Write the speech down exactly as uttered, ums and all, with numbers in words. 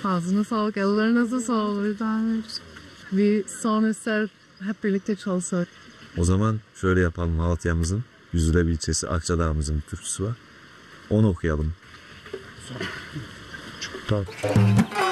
Ağzına sağlık, ellerinize sağlık. Bir son eser hep birlikte çalsak. O zaman şöyle yapalım. Malatya'mızın Yüzülev ilçesi Akçadağ'ımızın bir türküsü var. Onu okuyalım. Tamam.